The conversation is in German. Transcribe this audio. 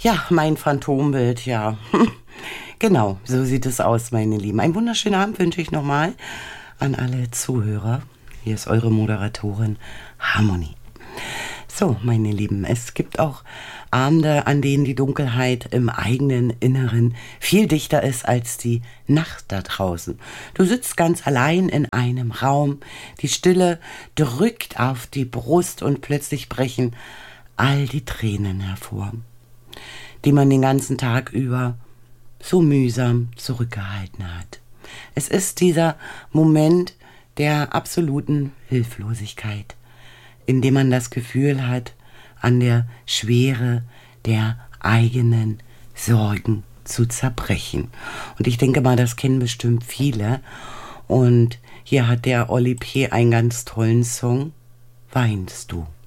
Ja, mein Phantombild, ja. Genau, so sieht es aus, meine Lieben. Einen wunderschönen Abend wünsche ich nochmal an alle Zuhörer. Hier ist eure Moderatorin Harmonie. So, meine Lieben, es gibt auch Abende, an denen die Dunkelheit im eigenen Inneren viel dichter ist als die Nacht da draußen. Du sitzt ganz allein in einem Raum, die Stille drückt auf die Brust und plötzlich brechen all die Tränen hervor, die man den ganzen Tag über so mühsam zurückgehalten hat. Es ist dieser Moment der absoluten Hilflosigkeit, in dem man das Gefühl hat, an der Schwere der eigenen Sorgen zu zerbrechen. Und ich denke mal, das kennen bestimmt viele. Und hier hat der Oli P. einen ganz tollen Song, Weinst du?